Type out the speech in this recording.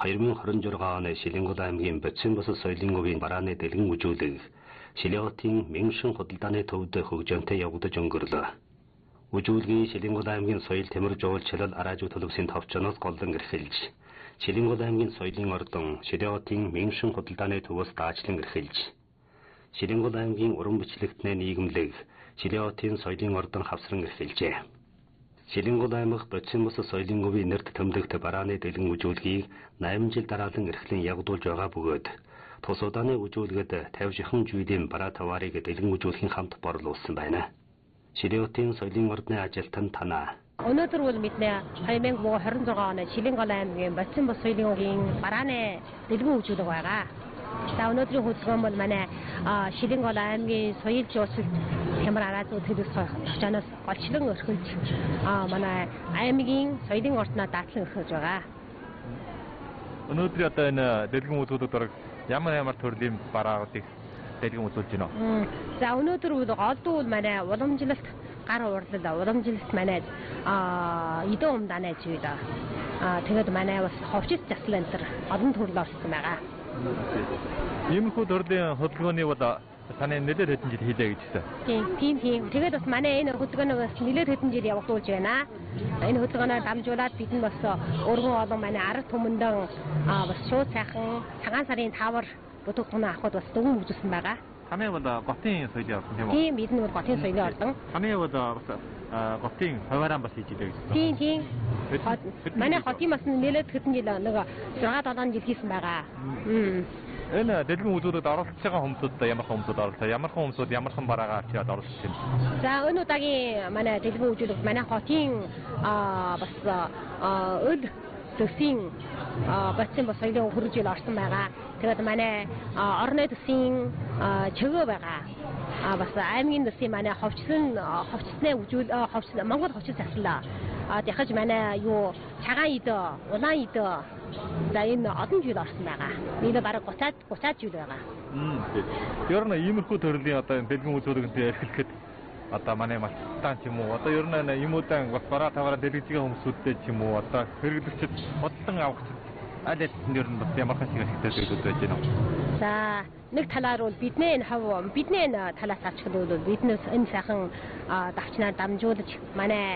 2026 оны Шилэнгут аймгийн Боцинбосод соёлын өвийн барааны дэлгэн үзүүлэг Шилэотын Мэншин худалдааны төвд хөгжөөнтэй явагдаж өнгөрлөө. Үзүүлгийн Шилэнгут аймгийн соёл тэмэр жуулчлал араажуу төлөвсийн товчоноос голлон эрхэлж, Шилэнгут аймгийн соёлын ордон Шилэотын Мэншин худалдааны төвөөс даачлан эрхэлж, Шилэнгут аймгийн уран бичлэгтнээ нийгэмлэг Шилэотын соёлын ордон хавсран эрхэлжээ. Шилэнгут аймаг Боцинбосод соёлын өвийн нэрт томилогт барааны дэлгэн үзүүлгийг 8 жил дараалан эрхлэн ягдуулж байгаа бөгөөд тус удааны үзүүлгэд 50 жихэн жүйлийн бараа таваарыг дэлгэн үзүүлэхийн хамт борлуулсан байна. Шилэотын соёлын ордны ажилтан танаа. Өнөөдөр бол бидний 2026 оны Шилэнгут аймгийн Боцинбосод соёлын өвийн барааны дэлгэн үзүүлэг байгаа. За өнөөдрийн хөтөлбөр бол манай Шилэнгут аймгийн соёл жуулчлал хямар араазуу төлөвлөсөн товчоноос голчлон өрхөлж манай аймгийн соёлын ордноо даатлан өрхөж байгаа. Өнөөдөр одоо энэ дэлгэн үзүүлэлтээр ямар төрлийн бараагуудыг дэлгэн үзүүлж байна вэ? За өнөөдөр голдуу бол манай уламжлалт гар урлал, уламжлалт манай эдэн умдааны зүйл. Тэгээд манай бас ховчис заслан энэ олон төрөл орсон байгаа. Иймэрхүү төрлийн хөдөлгөөний бол таны нэлээд хэдэн жил хийлээ гэж хэлсэн. Тийм. Тэгээд бас манай энэ хөдөлгөөнөөс нэлээд хэдэн жил явагдуулж байна. Энэ хөдөлгөөнөөр дамжуулаад бид нь бас өргөн олон манай арга түмэндэн бас шууд сайхан цагаан сарын 5-аар бүтээгдэхүүн авахд бас дүгнэн үзүүлсэн байгаа. Таны бол готын соёлын ордон тийм үү? Тийм, бид нь бол готын соёлын ордон. Таны бол бас готын хувааран бас хийж илээ Тийм. гэж. Манай хотын бас нэлээд хэдэн жил нэг 6-7 жил хийсэн байгаа. Энэ дэлгэн үзүүлэлтэд оролцож байгаа хүмүүсд ямар хүмүүсд оролцоо? Ямар хүмүүсд ямархан бараагаа авчираад оролцож байна? За энэ удаагийн манай дэлгэн үзүүлэлт манай хотын бас өд төсийн Боцинбосод соёлын хөрөж ил орсон байгаа. Тэгээд манай орны төсийн чөгөө байгаа. Бас аймгийн төсийн манай ховчсны Монгол ховчс заслаа. Дахиж манай цагаан идэ, улаан идэ. За энэ олон зүйл орсон байгаа. Нэг бараг 30 зүйл байгаа. Ер нь иймэрхүү төрлийн одоо дэлгэн үзүүлэлтэд эрхлэхэд одоо манай малтан ч юм уу одоо ер нь юмудаан бас бараа таваараа дэлгэжийн хүмүүстэй ч юм уу одоо хэрэглэгчд бодлон авахч аль аль ер нь бас ямар хашиг ашигтай зүйлүүд байж байна уу? За нэг талаар бол бидний энэ талаас авчих нь бол биднээс энэ сайхан давчнаар дамжуулж манай